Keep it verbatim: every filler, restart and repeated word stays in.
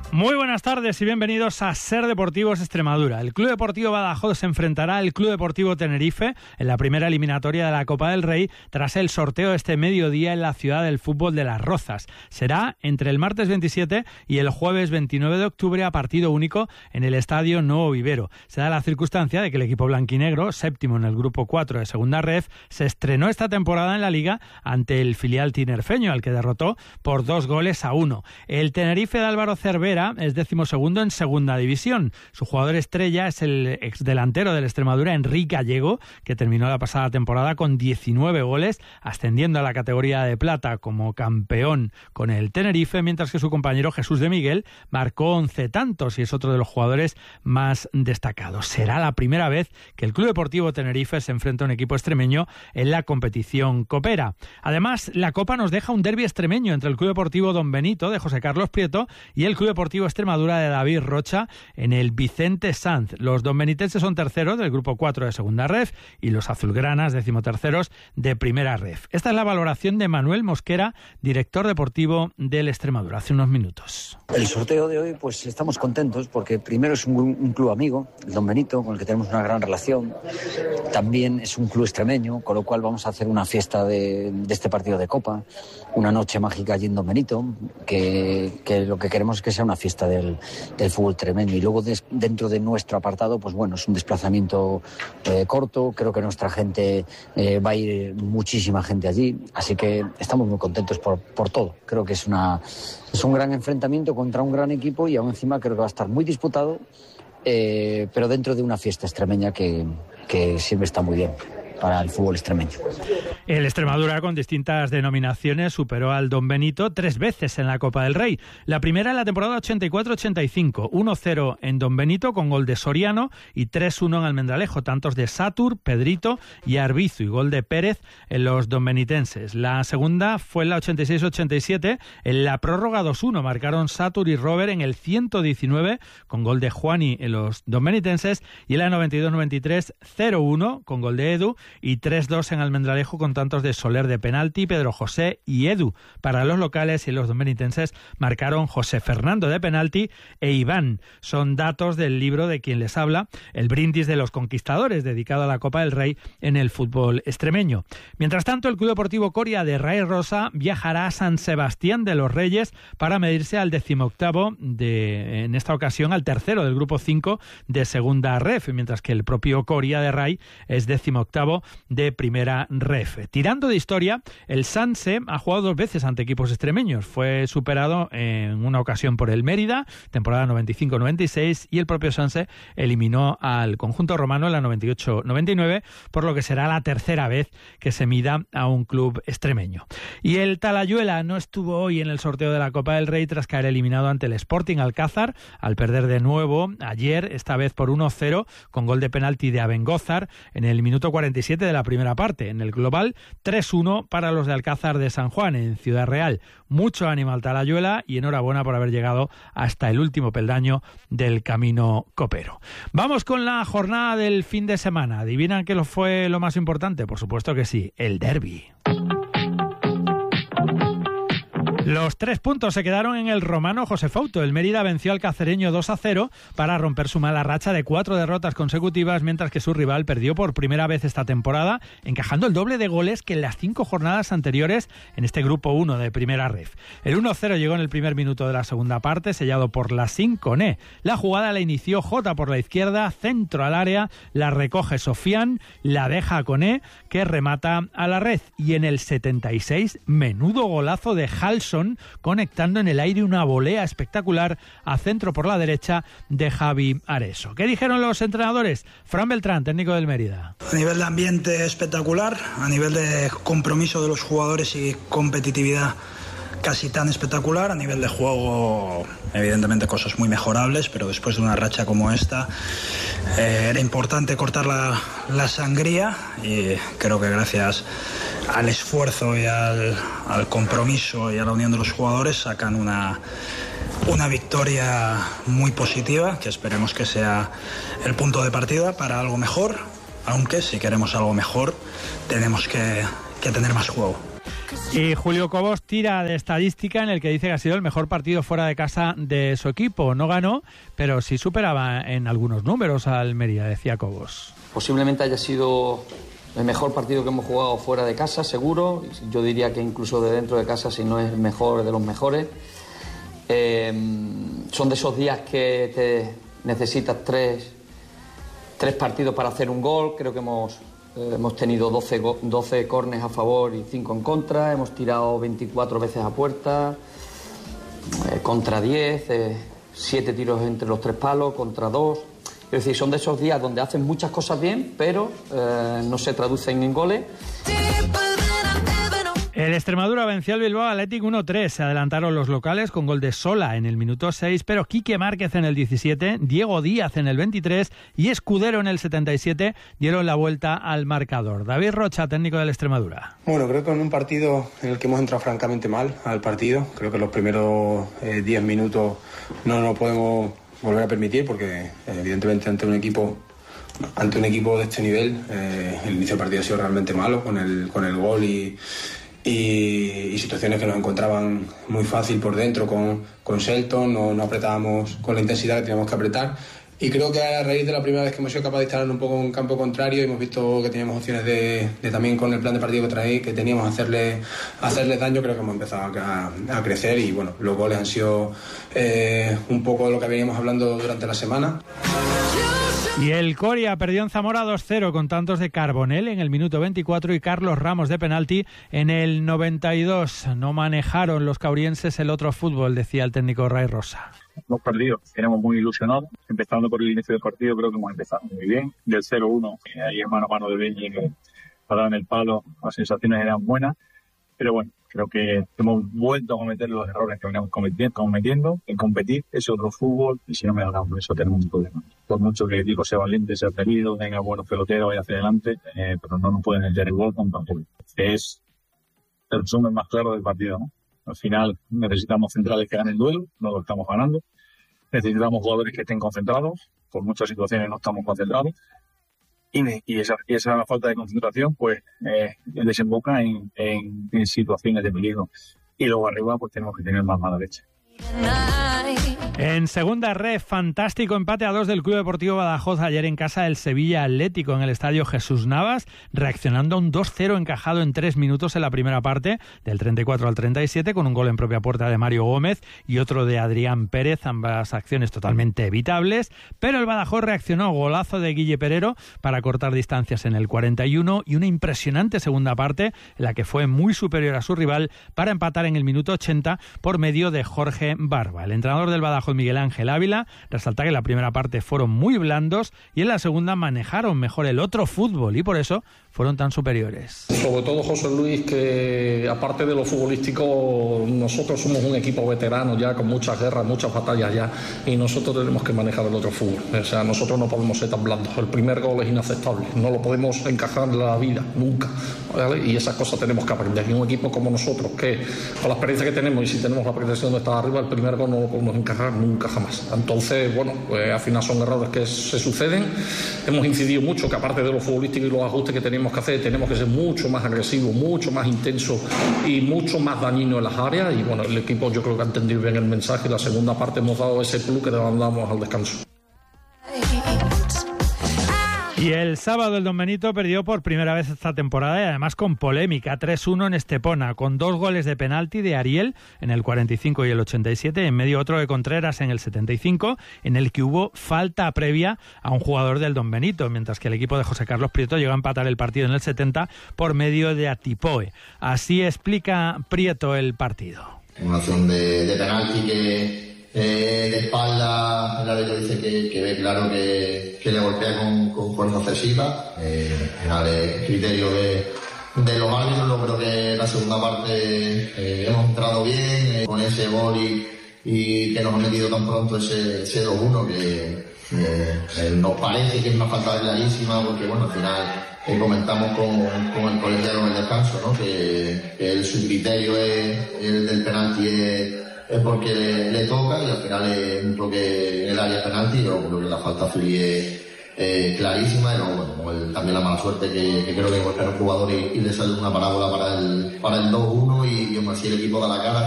Muy buenas tardes y bienvenidos a Ser Deportivos Extremadura. El Club Deportivo Badajoz se enfrentará al Club Deportivo Tenerife en la primera eliminatoria de la Copa del Rey tras el sorteo este mediodía en la ciudad del fútbol de Las Rozas. Será entre el martes veintisiete y el jueves veintinueve de octubre a partido único en el Estadio Nuevo Vivero. Se da la circunstancia de que el equipo blanquinegro, séptimo en el grupo cuatro de Segunda Ref, se estrenó esta temporada en la Liga ante el filial tinerfeño, al que derrotó por dos goles a uno. El Tenerife de Álvaro Cervera es decimosegundo en Segunda División. Su jugador estrella es el exdelantero del Extremadura, Enrique Gallego, que terminó la pasada temporada con diecinueve goles, ascendiendo a la categoría de plata como campeón con el Tenerife, mientras que su compañero Jesús de Miguel marcó once tantos y es otro de los jugadores más destacados. Será la primera vez que el Club Deportivo Tenerife se enfrenta a un equipo extremeño en la competición copera. Además, la Copa nos deja un derbi extremeño entre el Club Deportivo Don Benito de José Carlos Prieto y el Club Deportivo Extremadura de David Rocha en el Vicente Sanz. Los donbenitenses son terceros del grupo cuatro de Segunda Ref y los azulgranas decimoterceros de Primera Ref. Esta es la valoración de Manuel Mosquera, director deportivo del Extremadura, hace unos minutos. El sorteo de hoy, pues estamos contentos porque primero es un, un club amigo, el Don Benito, con el que tenemos una gran relación. También es un club extremeño, con lo cual vamos a hacer una fiesta de, de este partido de Copa, una noche mágica allí en Don Benito, que, que lo que queremos es que sea una fiesta del, del fútbol extremeño. Y luego des, dentro de nuestro apartado, pues bueno, es un desplazamiento eh, corto. Creo que nuestra gente eh, va a ir muchísima gente allí, así que estamos muy contentos por, por todo. Creo que es una es un gran enfrentamiento contra un gran equipo y aún encima creo que va a estar muy disputado, eh, pero dentro de una fiesta extremeña que, que siempre está muy bien para el fútbol extremeño. El Extremadura, con distintas denominaciones, superó al Don Benito tres veces en la Copa del Rey. La primera en la temporada ochenta y cuatro ochenta y cinco, uno cero en Don Benito con gol de Soriano y tres uno en Almendralejo, tantos de Satur, Pedrito y Arbizu, y gol de Pérez en los donbenitenses. La segunda fue en la ochenta y seis ochenta y siete, en la prórroga dos uno marcaron Satur y Robert en el ciento diecinueve con gol de Juani en los donbenitenses, y en la noventa y dos noventa y tres cero uno con gol de Edu y tres dos en Almendralejo con tantos de Soler de penalti, Pedro José y Edu. Para los locales y los donbenitenses marcaron José Fernando de penalti e Iván. Son datos del libro de quien les habla, El brindis de los conquistadores, dedicado a la Copa del Rey en el fútbol extremeño. Mientras tanto, el Club Deportivo Coria de Ray Rosa viajará a San Sebastián de los Reyes para medirse al decimoctavo, de, en esta ocasión al tercero del grupo cinco de Segunda Ref, mientras que el propio Coria de Ray es decimoctavo de Primera Ref. Tirando de historia, el Sanse ha jugado dos veces ante equipos extremeños. Fue superado en una ocasión por el Mérida, temporada noventa y cinco noventa y seis, y el propio Sanse eliminó al conjunto romano en la noventa y ocho noventa y nueve, por lo que será la tercera vez que se mida a un club extremeño. Y el Talayuela no estuvo hoy en el sorteo de la Copa del Rey tras caer eliminado ante el Sporting Alcázar, al perder de nuevo ayer, esta vez por uno cero, con gol de penalti de Abengózar en el minuto cuarenta y siete de la primera parte. En el global, tres uno para los de Alcázar de San Juan en Ciudad Real. Mucho ánimo al Talayuela y enhorabuena por haber llegado hasta el último peldaño del camino copero. Vamos con la jornada del fin de semana. ¿Adivinan qué fue lo más importante? Por supuesto que sí, el derbi. Los tres puntos se quedaron en el romano José Fouto. El Mérida venció al cacereño dos a cero para romper su mala racha de cuatro derrotas consecutivas, mientras que su rival perdió por primera vez esta temporada, encajando el doble de goles que en las cinco jornadas anteriores en este grupo uno de Primera Ref. El uno cero llegó en el primer minuto de la segunda parte, sellado por Lassín Coné. La jugada la inició Jota por la izquierda, centro al área, la recoge Sofián, la deja a Coné, que remata a la red. Y en el setenta y seis, menudo golazo de Halson, conectando en el aire una volea espectacular a centro por la derecha de Javi Areso. ¿Qué dijeron los entrenadores? Fran Beltrán, técnico del Mérida. A nivel de ambiente espectacular, a nivel de compromiso de los jugadores y competitividad casi tan espectacular. A nivel de juego, evidentemente cosas muy mejorables, pero después de una racha como esta eh, era importante cortar la, la sangría, y creo que gracias al esfuerzo y al, al compromiso y a la unión de los jugadores sacan una una victoria muy positiva, que esperemos que sea el punto de partida para algo mejor, aunque si queremos algo mejor tenemos que, que tener más juego. Y Julio Cobos tira de estadística en el que dice que ha sido el mejor partido fuera de casa de su equipo. No ganó, pero sí superaba en algunos números a Almería, decía Cobos. Posiblemente haya sido el mejor partido que hemos jugado fuera de casa, seguro. Yo diría que incluso de dentro de casa, si no es el mejor de los mejores. Eh, son de esos días que te necesitas tres, tres partidos para hacer un gol. Creo que hemos... Hemos tenido doce, doce córners a favor y cinco en contra. Hemos tirado veinticuatro veces a puerta, eh, contra diez, eh, siete tiros entre los tres palos, contra dos. Es decir, son de esos días donde hacen muchas cosas bien, pero eh, no se traducen en goles. El Extremadura venció al Bilbao Athletic uno tres. Se adelantaron los locales con gol de Sola en el minuto seis, pero Quique Márquez en el diecisiete, Diego Díaz en el veintitrés y Escudero en el setenta y siete dieron la vuelta al marcador. David Rocha, técnico del Extremadura. Bueno, creo que en un partido en el que hemos entrado francamente mal al partido. Creo que los primeros eh, diez minutos no nos podemos volver a permitir porque evidentemente ante un equipo ante un equipo de este nivel eh, el inicio del partido ha sido realmente malo con el, con el gol y Y, y situaciones que nos encontraban muy fácil por dentro con, con Shelton, no, no apretábamos con la intensidad que teníamos que apretar y creo que a raíz de la primera vez que hemos sido capaces de instalar un poco en campo contrario hemos visto que teníamos opciones de, de también con el plan de partido que traí, que teníamos hacerle, hacerles daño, creo que hemos empezado a, a crecer y bueno, los goles han sido eh, un poco de lo que veníamos hablando durante la semana. Y el Coria perdió en Zamora dos cero con tantos de Carbonell en el minuto veinticuatro y Carlos Ramos de penalti en el noventa y dos. No manejaron los caurienses el otro fútbol, decía el técnico Ray Rosa. Hemos perdido, éramos muy ilusionados. Empezando por el inicio del partido, creo que hemos empezado muy bien. Del cero uno, ahí en mano a mano de Beñi, que paraban el palo, las sensaciones eran buenas. Pero bueno, creo que hemos vuelto a cometer los errores que veníamos cometiendo, en competir, ese otro fútbol, y si no me ganamos, eso tenemos un problema. Por mucho que el equipo sea valiente, sea atrevido, tenga buenos peloteros, vaya hacia adelante, eh, pero no nos pueden meter el gol con tampoco. Es el resumen más claro del partido, ¿no? Al final necesitamos centrales que ganen el duelo, no lo estamos ganando. Necesitamos jugadores que estén concentrados, por muchas situaciones no estamos concentrados. Y, y, esa, y esa falta de concentración pues eh, desemboca en, en, en situaciones de peligro. Y luego arriba pues tenemos que tener más mala leche. En segunda red, fantástico empate a dos del Club Deportivo Badajoz ayer en casa del Sevilla Atlético en el estadio Jesús Navas, reaccionando a un dos cero encajado en tres minutos en la primera parte, del treinta y cuatro al treinta y siete, con un gol en propia puerta de Mario Gómez y otro de Adrián Pérez, ambas acciones totalmente evitables, pero el Badajoz reaccionó, golazo de Guille Perero para cortar distancias en el cuarenta y uno y una impresionante segunda parte en la que fue muy superior a su rival para empatar en el minuto ochenta por medio de Jorge Barba. El entrenador del Badajoz, Miguel Ángel Ávila, resalta que en la primera parte fueron muy blandos y en la segunda manejaron mejor el otro fútbol y por eso fueron tan superiores. Sobre todo, José Luis, que aparte de lo futbolístico, nosotros somos un equipo veterano ya, con muchas guerras, muchas batallas ya, y nosotros tenemos que manejar el otro fútbol. O sea, nosotros no podemos ser tan blandos. El primer gol es inaceptable, no lo podemos encajar en la vida, nunca, ¿vale? Y esas cosas tenemos que aprender. Y un equipo como nosotros, que con la experiencia que tenemos, y si tenemos la pretensión de estar arriba, el primer gol no lo podemos encajar nunca jamás. Entonces, bueno, pues al final son errores que se suceden. Hemos incidido mucho, que aparte de lo futbolístico y los ajustes que tenemos que hacer, tenemos que ser mucho más agresivos, mucho más intensos y mucho más dañinos en las áreas. Y bueno, el equipo yo creo que ha entendido bien el mensaje. La segunda parte hemos dado ese plus que damos al descanso. Y el sábado el Don Benito perdió por primera vez esta temporada y además con polémica, tres uno en Estepona, con dos goles de penalti de Ariel en el cuarenta y cinco y el ochenta y siete, en medio otro de Contreras en el setenta y cinco, en el que hubo falta previa a un jugador del Don Benito, mientras que el equipo de José Carlos Prieto llegó a empatar el partido en el setenta por medio de Atipoe. Así explica Prieto el partido. Una acción de, de penalti que... Eh, de espalda, el árbitro dice que, que ve claro que, que le golpea con, con fuerza excesiva. Eh, el criterio de, de los árbitros, no creo que en la segunda parte eh, hemos entrado bien eh, con ese gol y, y que nos ha metido tan pronto ese, ese dos uno que eh, nos parece que es una falta clarísima porque bueno, al final eh, comentamos con, con el colegiado en el descanso, ¿no? que, que el, su criterio es el del penalti es es porque le, le toca y al final es un toque en el área penalti, pero creo que la falta fluye eh, clarísima, y luego bueno, con el, también la mala suerte que, que creo que encuentra el jugador y, y le sale una parábola para el, para el dos uno y, y aún así el equipo da la cara.